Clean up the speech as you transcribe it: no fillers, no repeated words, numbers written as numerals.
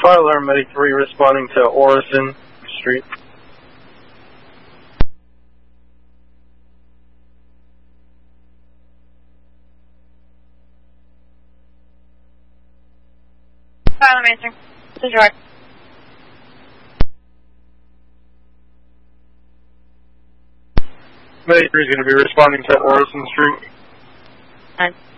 Fire alarm medic 3 responding to Orison Street. Fire alarm answering. This is George. Medic 3 is going to be responding to Orison Street. Fine.